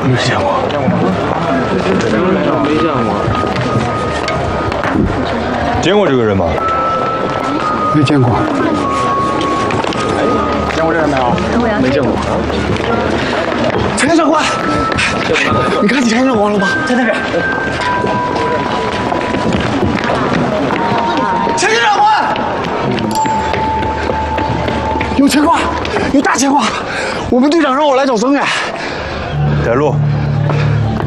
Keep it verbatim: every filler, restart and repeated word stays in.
没见过， 没见过。 见过这个人吗？ 没见过。 见过这人没有？ 没见过。 陈长官，你看见陈长官了吗？在那边。陈长官，有牵挂，有大牵挂。我们队长让我来找曾远。 带路。